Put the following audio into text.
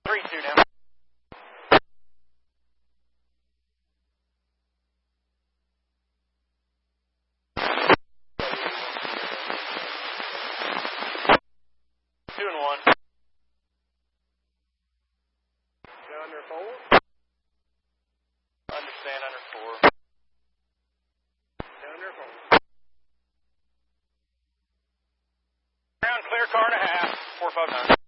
3-2 now. Under 4. Understand, under 4. Under 4. Ground clear, car and a half. 459.